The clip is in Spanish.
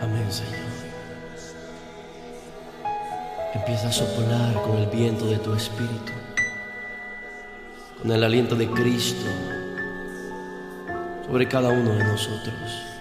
Amén, Señor. Empieza a soplar con el viento de tu espíritu, con el aliento de Cristo sobre cada uno de nosotros.